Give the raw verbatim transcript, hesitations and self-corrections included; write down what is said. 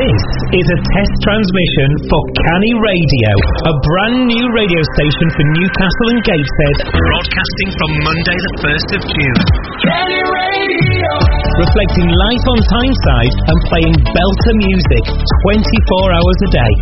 This is a test transmission for Canny Radio, a brand new radio station for Newcastle and Gateshead, broadcasting from Monday the first of June. Canny Radio! Reflecting life on Tyneside and playing belter music twenty-four hours a day.